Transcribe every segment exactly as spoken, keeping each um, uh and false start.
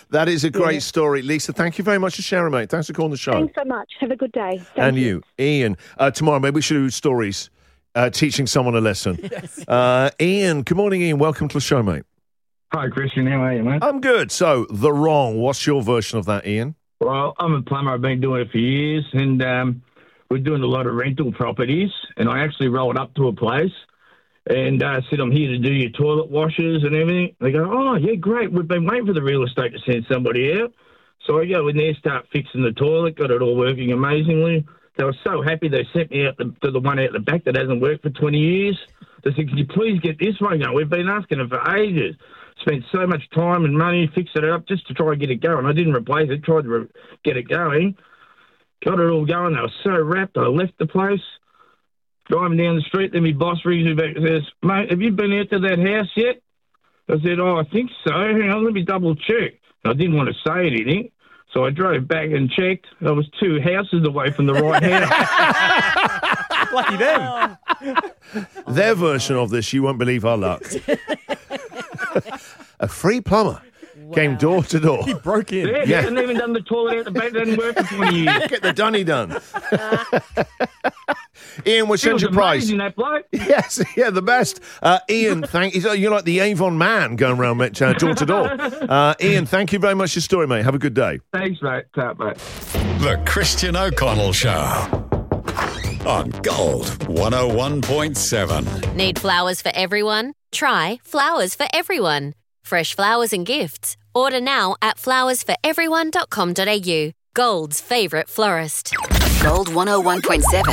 That is a great Yeah. story. Lisa, thank you very much for sharing, mate. Thanks for calling the show. Thanks so much. Have a good day. Thank and you, Ian. Uh, tomorrow, maybe we should do stories, uh, teaching someone a lesson. Yes. Uh, Ian, good morning, Ian. Welcome to the show, mate. Hi, Christian. How are you, mate? I'm good. So, the wrong. What's your version of that, Ian? Well, I'm a plumber. I've been doing it for years, and um, we're doing a lot of rental properties. And I actually rolled up to a place and uh, said, I'm here to do your toilet washes and everything. They go, oh, yeah, great. We've been waiting for the real estate to send somebody out. So I go in there, start fixing the toilet, got it all working amazingly. They were so happy they sent me out the, to the one out the back that hasn't worked for twenty years. They said, can you please get this one going? We've been asking them for ages. Spent so much time and money fixing it up just to try and get it going. I didn't replace it, tried to re- get it going. Got it all going. They were so wrapped. I left the place. Driving down the street, then my boss rings me back and says, mate, have you been out to that house yet? I said, oh, I think so. Hang on, let me double check. I didn't want to say anything, so I drove back and checked. I was two houses away from the right house. Lucky them. Their version of this, you won't believe our luck. A free plumber came door to door. He broke in. Yeah, Yeah. yeah. Hadn't even done the toilet out the back. Didn't work for twenty years. Get the dunny done. Ian, we'll It send was you a prize. amazing, that bloke. Yes, yeah, the best. Uh, Ian, thank you. You're like the Avon man going around mate, uh, door to door. Uh, Ian, thank you very much for your story, mate. Have a good day. Thanks, mate. Ta, mate. The Christian O'Connell Show on Gold one oh one point seven. Need flowers for everyone? Try Flowers for Everyone. Fresh flowers and gifts. Order now at flowers for everyone dot com dot a u. Gold's favourite florist. Gold one oh one point seven.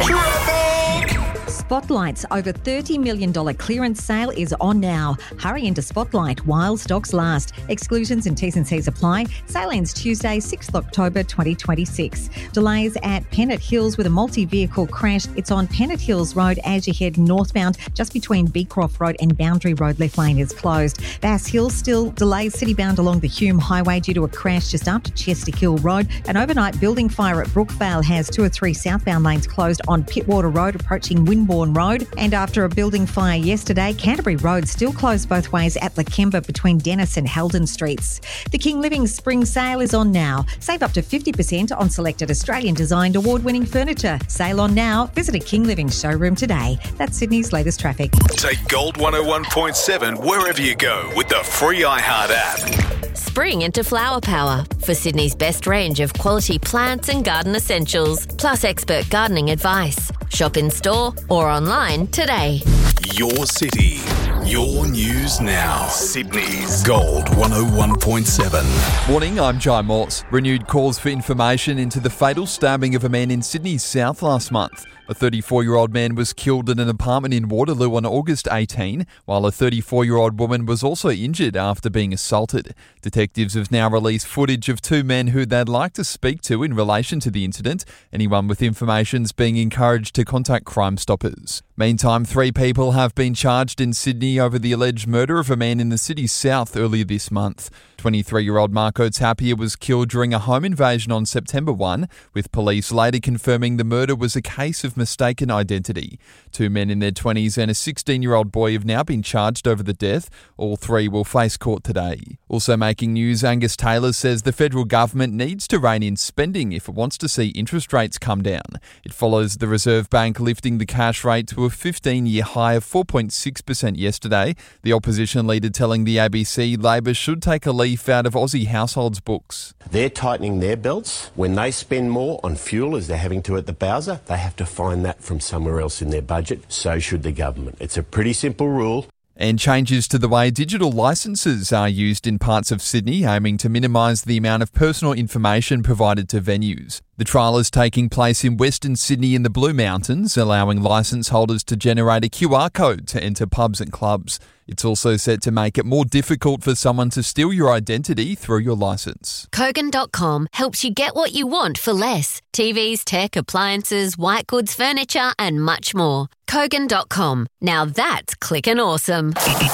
Spotlight's over thirty million dollars clearance sale is on now. Hurry into Spotlight while stocks last. Exclusions and T's and C's apply. Sale ends Tuesday, sixth of October twenty twenty-six. Delays at Pennant Hills with a multi-vehicle crash. It's on Pennant Hills Road as you head northbound, just between Beecroft Road and Boundary Road. Left lane is closed. Bass Hill still delays citybound along the Hume Highway due to a crash just after Chester Hill Road. An overnight building fire at Brookvale has two or three southbound lanes closed on Pittwater Road approaching Winbourne Road. And after a building fire yesterday, Canterbury Road still closed both ways at Lakemba between Dennis and Heldon Streets. The King Living Spring Sale is on now. Save up to fifty percent on selected Australian designed award-winning furniture. Sale on now. Visit a King Living showroom today. That's Sydney's latest traffic. Take Gold one oh one point seven wherever you go with the free iHeart app. Spring into flower power for Sydney's best range of quality plants and garden essentials, plus expert gardening advice. Shop in store or online today. Your city, your news now. Sydney's Gold one oh one point seven. Morning, I'm Jai Morse. Renewed calls for information into the fatal stabbing of a man in Sydney's south last month. A thirty-four-year-old man was killed in an apartment in Waterloo on August eighteenth, while a thirty-four-year-old woman was also injured after being assaulted. Detectives have now released footage of two men who they'd like to speak to in relation to the incident. Anyone with information is being encouraged to contact Crime Stoppers. Meantime, three people have been charged in Sydney over the alleged murder of a man in the city's south earlier this month. twenty-three-year-old Marco Tapia was killed during a home invasion on September first, with police later confirming the murder was a case of mistaken identity. Two men in their twenties and a sixteen-year-old boy have now been charged over the death. All three will face court today. Also making news, Angus Taylor says the federal government needs to rein in spending if it wants to see interest rates come down. It follows the Reserve Bank lifting the cash rate to a fifteen-year high of four point six percent yesterday. The opposition leader telling the A B C Labor should take a leaf out of Aussie households' books. They're tightening their belts. When they spend more on fuel, as they're having to at the Bowser, they have to find that from somewhere else in their budget. So should the government. It's a pretty simple rule. And changes to the way digital licences are used in parts of Sydney, aiming to minimise the amount of personal information provided to venues. The trial is taking place in Western Sydney in the Blue Mountains, allowing licence holders to generate a Q R code to enter pubs and clubs. It's also set to make it more difficult for someone to steal your identity through your licence. Kogan dot com helps you get what you want for less. T Vs, tech, appliances, white goods, furniture and much more. Kogan dot com. Now that's clickin' awesome.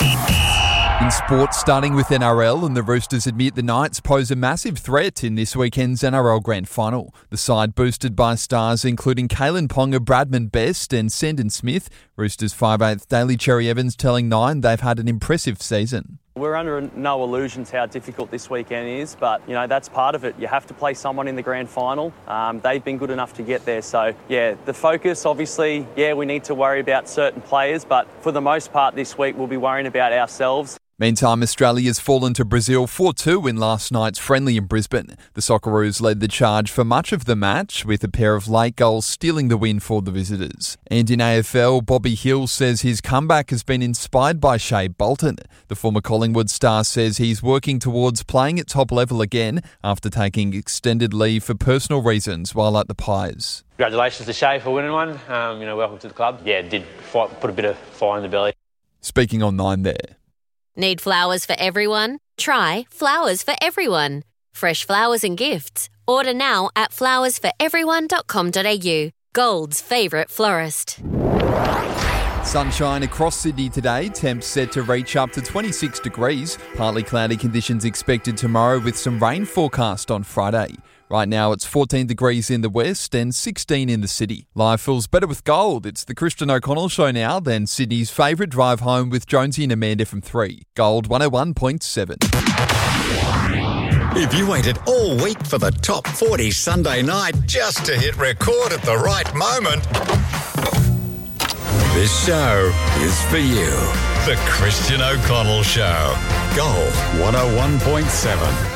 In sports, starting with N R L, and the Roosters admit the Knights pose a massive threat in this weekend's N R L Grand Final. The side boosted by stars including Kalen Ponga, Bradman Best and Sandon Smith. Roosters five eighth Daly Cherry Evans telling Nine they've had an impressive season. We're under no illusions how difficult this weekend is, but, you know, that's part of it. You have to play someone in the grand final. Um, they've been good enough to get there. So, yeah, the focus, obviously, yeah, we need to worry about certain players, but for the most part this week, we'll be worrying about ourselves. Meantime, Australia's fallen to Brazil four two in last night's friendly in Brisbane. The Socceroos led the charge for much of the match, with a pair of late goals stealing the win for the visitors. And in A F L, Bobby Hill says his comeback has been inspired by Shea Bolton. The former Collingwood star says he's working towards playing at top level again after taking extended leave for personal reasons while at the Pies. Congratulations to Shea for winning one. Um, you know, welcome to the club. Yeah, did fight, put a bit of fire in the belly. Speaking on Nine there. Need flowers for everyone? Try Flowers for Everyone. Fresh flowers and gifts. Order now at flowers for everyone dot com dot a u. Gold's favourite florist. Sunshine across Sydney today, temps set to reach up to twenty-six degrees. Partly cloudy conditions expected tomorrow with some rain forecast on Friday. Right now it's fourteen degrees in the west and sixteen in the city. Life feels better with Gold. It's the Christian O'Connell Show now, then Sydney's favourite drive home with Jonesy and Amanda from three. Gold one oh one point seven. If you waited all week for the Top forty Sunday night just to hit record at the right moment, this show is for you. The Christian O'Connell Show. Gold one oh one point seven.